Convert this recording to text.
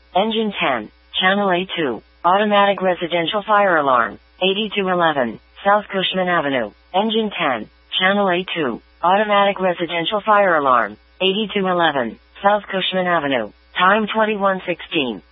Engine 10. Channel A2. Automatic residential fire alarm. 8211. South Cushman Avenue. Engine 10. Channel A2. Automatic residential fire alarm. 8211. South Cushman Avenue. Time 21:16.